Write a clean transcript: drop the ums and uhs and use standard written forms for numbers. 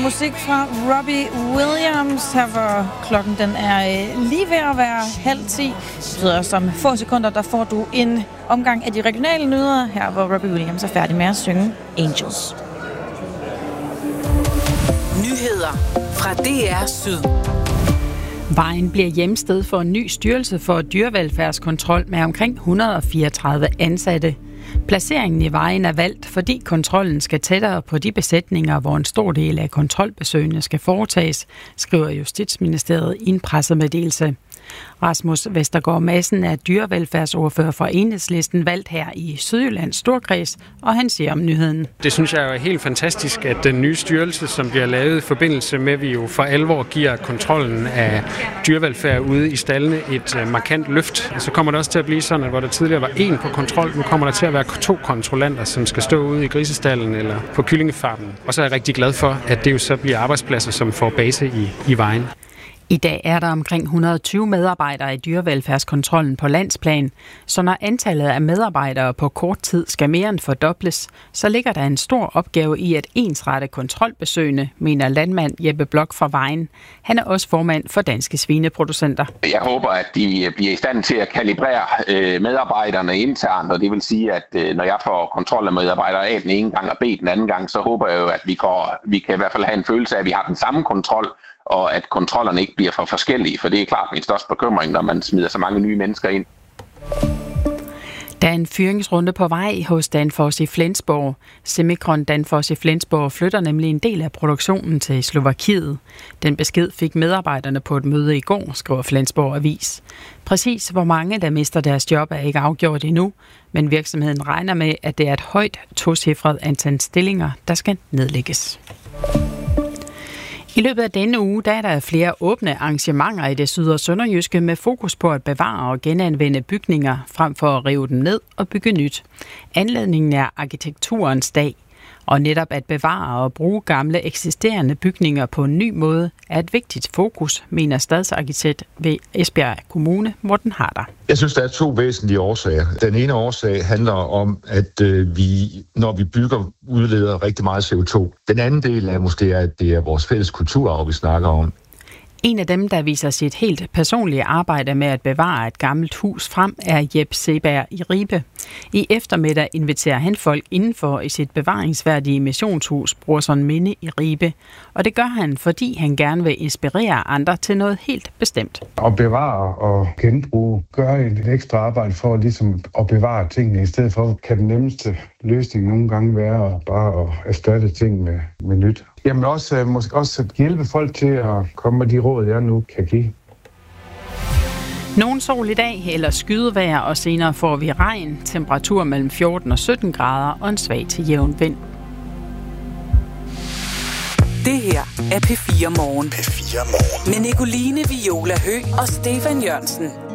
Musik fra Robbie Williams, her hvor klokken den er lige ved at være 9:30. Det betyder også om få sekunder, der får du en omgang af de regionale nyheder, her hvor Robbie Williams er færdig med at synge Angels. Nyheder fra DR Syd. Vejen bliver hjemsted for en ny styrelse for dyrevelfærdskontrol med omkring 134 ansatte. Placeringen i Vejen er valgt, fordi kontrollen skal tættere på de besætninger, hvor en stor del af kontrolbesøgene skal foretages, skriver Justitsministeriet i en pressemeddelelse. Rasmus Vestergaard Madsen er dyrevelfærdsordfører for Enhedslisten, valgt her i Sydjyllands Storkreds, og han siger om nyheden. Det synes jeg er helt fantastisk, at den nye styrelse, som bliver lavet i forbindelse med, at vi jo for alvor giver kontrollen af dyrevelfærd ude i staldene et markant løft. Så kommer det også til at blive sådan, at hvor der tidligere var 1 på kontrol, nu kommer der til at være 2 kontrollanter, som skal stå ude i grisestallen eller på kyllingefarmen. Og så er jeg rigtig glad for, at det jo så bliver arbejdspladser, som får base i Vejen. I dag er der omkring 120 medarbejdere i dyrevelfærdskontrollen på landsplan, så når antallet af medarbejdere på kort tid skal mere end fordobles, så ligger der en stor opgave i at ensrette kontrolbesøgene, mener landmand Jeppe Blok fra Vejen. Han er også formand for Danske Svineproducenter. Jeg håber, at de bliver i stand til at kalibrere medarbejderne internt, og det vil sige, at når jeg får kontrol af medarbejdere A den ene gang og B den anden gang, så håber jeg jo, at vi kan i hvert fald have en følelse af, at vi har den samme kontrol, og at kontrollerne ikke bliver for forskellige, for det er klart min største bekymring, når man smider så mange nye mennesker ind. Der er en fyringsrunde på vej hos Danfoss i Flensborg. Semikron Danfoss i Flensborg flytter nemlig en del af produktionen til Slovakiet. Den besked fik medarbejderne på et møde i går, skriver Flensborg Avis. Præcis hvor mange, der mister deres job, er ikke afgjort endnu, men virksomheden regner med, at det er et højt tocifret antal stillinger, der skal nedlægges. I løbet af denne uge der er der flere åbne arrangementer i det syd- og sønderjyske med fokus på at bevare og genanvende bygninger frem for at rive dem ned og bygge nyt. Anledningen er Arkitekturens Dag, og netop at bevare og bruge gamle eksisterende bygninger på en ny måde er et vigtigt fokus, mener stadsarkitekt ved Esbjerg Kommune, Morten Harder. Jeg synes, der er 2 væsentlige årsager. Den ene årsag handler om, at vi, når vi bygger, udleder rigtig meget CO2. Den anden del er måske, at det er vores fælles kulturarv, vi snakker om. En af dem, der viser sit helt personlige arbejde med at bevare et gammelt hus frem, er Jeb Seberg i Ribe. I eftermiddag inviterer han folk indenfor i sit bevaringsværdige missionshus Brorson Minde i Ribe. Og det gør han, fordi han gerne vil inspirere andre til noget helt bestemt. At bevare og genbruge, gøre et ekstra arbejde for ligesom at bevare tingene. I stedet for kan den nemmeste løsning nogle gange være bare at erstatte ting med nyt. Jamen måske også at hjælpe folk til at komme med de råd, jeg nu kan give. Nogen sol i dag eller skydevejr, og senere får vi regn, temperatur mellem 14 og 17 grader og en svag til jævn vind. Det her er P4 Morgen. Med Nicoline Viola Høgh og Stefan Jørgensen.